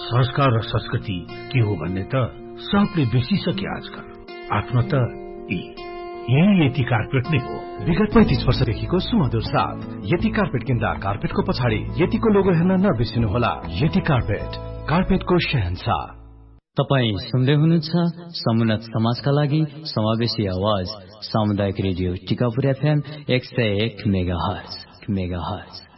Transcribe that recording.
संस्कार र संस्कृति के हो भन्ने त सबले बिर्सिसके आजकल। आफ्नो त यही यति कार्पेट नै हो। विगत 35 वर्षदेखिको सुमधुर साथ यति कार्पेट किन्दा कार्पेटको पछाडि यतिको लोगो हेर्न नबिर्सिनुहोला। यति कार्पेट, कार्पेटको शहंशाह। तपाई सुन्दै हुनुहुन्छ समुन्नत समाजका लागि समावेशी आवाज सामुदायिक रेडियो टिकापुर FM 101 मेगाहर्ज।